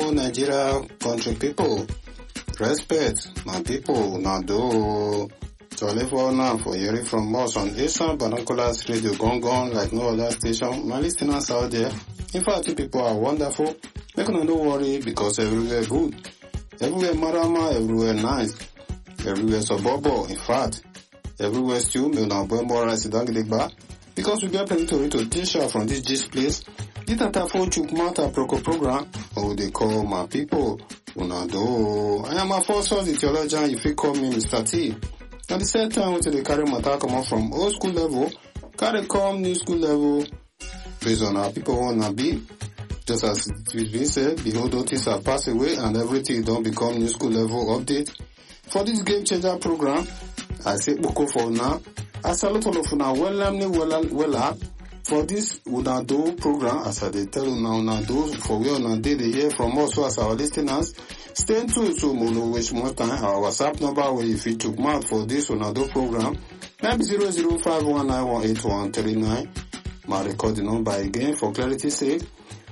Hello, Nigeria country people. Respect, my people. Now do. Jolly for now for hearing from us on Asian Binoculars Radio Gong like no other station. My listeners out there, in fact, you people are wonderful. Make no worry because everywhere good. Everywhere marama, everywhere nice. Everywhere suburbo. In fact, everywhere still me now boy more rice because we get plenty to teach from this gist place. This at a phone chuk matter program or they call my people. Unado. I am a first source theologian if you call me Mr. T. At the same time, until they carry matter come up from old school level, carry come new school level, based on how people wanna be. Just as it's been said, behold, things have passed away and everything don't become new school level update. For this game changer program, I say Boko for now. I salute all of now well for this Unado program, as I tell you now, Unado, for we on day they hear from us as our listeners. Stay tuned so we no waste more time. Our WhatsApp number where if you took mark for this Unado program, maybe 0051918139. My recording number again for clarity's sake.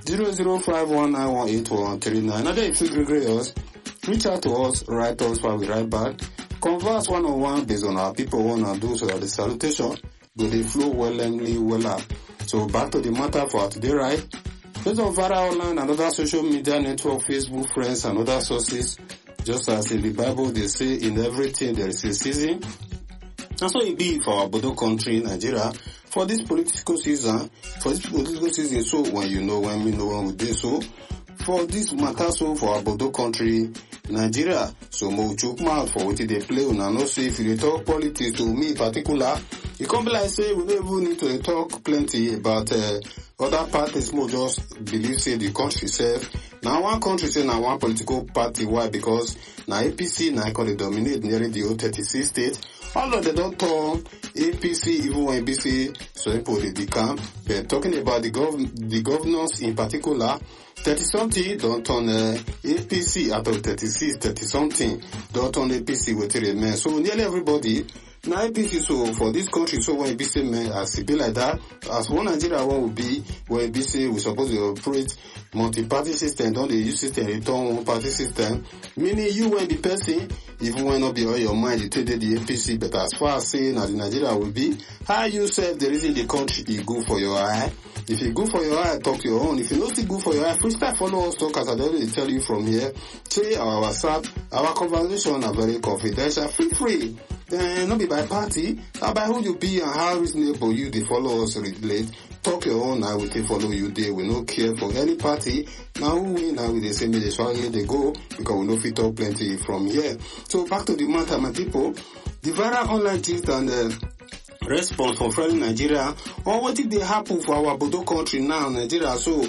0051918139. Now if you agree us, reach out to us, write us while we write back. Converse one-on-one based on our people wanna do so that the salutation go they flow well up. So back to the matter for today, right? Based on Vara Online and other social media network, Facebook, friends and other sources, just as in the Bible they say in everything there is a season. And so it be for our Bodo country, Nigeria, for this political season, so when we know when we do so, for this matter so for our Bodo country, Nigeria, so more choke mouth for what they play on and also if you talk politics to me in particular, it can't be like say we don't even need to talk plenty about other parties more just believe say the country self. Now one country say now one political party, why? Because now APC now can dominate nearly the whole 36 states. All of them don't turn APC even when APC so people they decamp. They're talking about the governors in particular. 30-something don't turn APC out of 36, 30-something don't turn APC with the men. So nearly everybody now APC so for this country so when APC men as it be like that as one Nigeria one will be when APC we supposed to operate multi-party system, don't they use system return one party system, meaning you when the person even when not be all your mind you take the APC, but as far as saying as the Nigeria will be, how you say the reason the country is good for your eye. If you go for your eye, talk your own. If you don't still go for your eye, freestyle follow us talk as I already tell you from here. Say our WhatsApp, our conversation are very confidential. Feel free. Not be by party, by who you be and how reasonable you they follow us relate. Talk your own, I will follow you there. We no care for any party. Now who win, now we they say me they swallow they go because we no fit talk plenty from here. So back to the matter, my people. The viral online gist and response for friendly Nigeria or what did they happen for our Bodo country now, Nigeria? So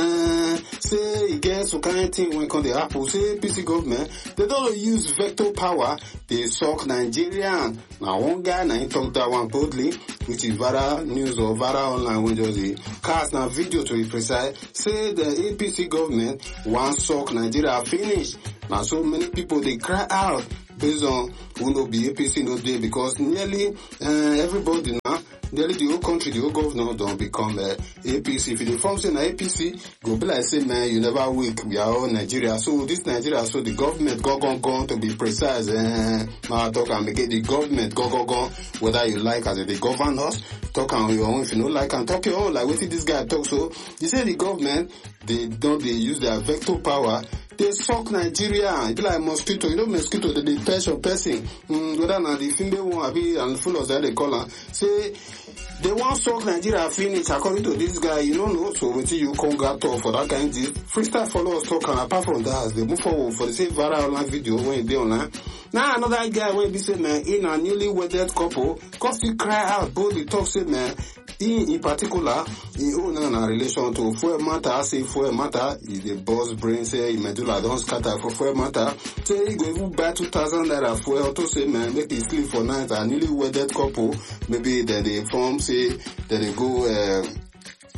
say it gets some kind of thing when come the happen. Say PC government they don't use veto power, they suck Nigerian. Now one guy now he talk that one boldly, which is Vara News or Vara Online when just the cast now video to be precise, say the APC government want suck Nigeria finish. Now so many people they cry out based on who no be APC no day because nearly everybody now, nearly the whole country, the whole governor don't become APC. If they form say na APC, go be like say man, you never wake, we are all Nigeria. So this Nigeria, so the government go to be precise. Talk and make it the government go whether you like as they govern us. Talk on your own if you don't like and talk your own like what did this guy talk so? They say the government they use their veto power. They suck Nigeria. It be like mosquito. You know mosquito they touch your person. Whether na the female one be and full of that they call her. Say they want suck Nigeria finish according to this guy. You don't know so until you come get off for that kind of freestyle follow us talk and apart from that as they move forward for the same viral online video when they online. Now another guy when be say man in a newly wedded couple cause he cry out boldly talk say man in particular, he own a relation to fuel matter, say fuel matter, is the boss brain, say, medulla don't scatter for fuel matter, say, he go even buy 2,000 naira fuel to say, man, make it sleep for night, a newly wedded couple, maybe that they form, say, that they go,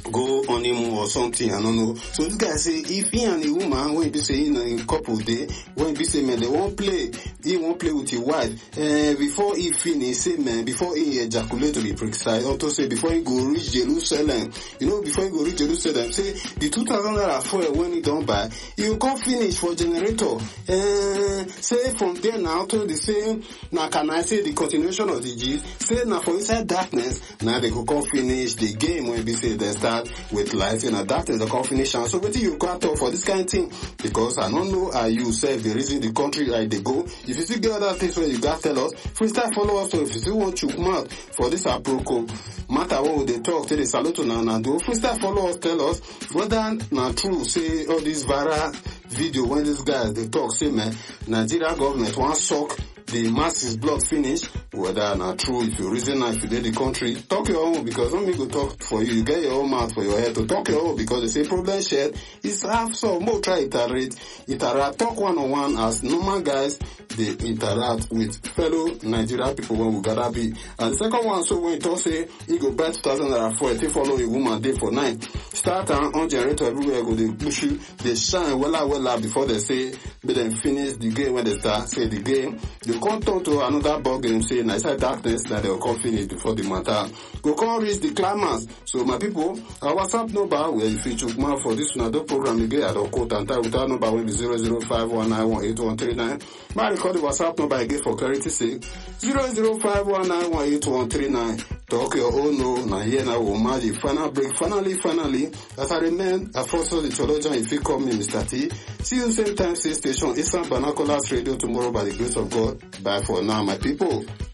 go honeymoon or something, I don't know. So this guy say if he and a woman when be say in couple day, when be say man they won't play, he won't play with his wife. Before he finish, say man, before he ejaculate to be precise, also say before he go reach Jerusalem, before he go reach Jerusalem, say the 2,000 naira fuel when he don't buy, he will come finish for generator. Say from there now to the same. Now can I say the continuation of the gist? Say now for inside darkness, now they go come finish the game when be say they start with light and darkness they come finish. So what you can't talk for this kind of thing? Because I don't know how you say the reason the country like they go. If you see the other things where you got tell us, freestyle follow us. So if you still want to come out for this approach matter what they talk to the salute to do freestyle follow us, tell us whether not true say all this viral video when these guys they talk say man Nigeria government want suck the masses blood finish, whether not true, if you reason now, if you did the country, talk your own, because don't me go talk for you, you get your own mouth for your head to talk your own, because they say problem shared is half so, more try iterate, talk one-on-one as normal guys, they interact with fellow Nigeria people when we gotta be. And the second one, so when you talk say, you go buy 2,000 naira for it, they follow a woman day for night, start on generator everywhere, go they push you, they shine well before they say, but then finish the game when they start, say the game, you come turn to another ball game, say, inside darkness, that they'll come finish before the matter. Go come reach the climax. So my people, our WhatsApp number, where if you choose more for this another program again, I don't quote and type without number will be 00519188139. My record the WhatsApp number again for clarity sake, 00519188139. Talk your own no, now here now we'll marry final break. Finally, as I remain, I foster the theologian if you call me Mr. T. See you same time, same station, Eastern Binoculars Radio tomorrow by the grace of God. Bye for now, my people.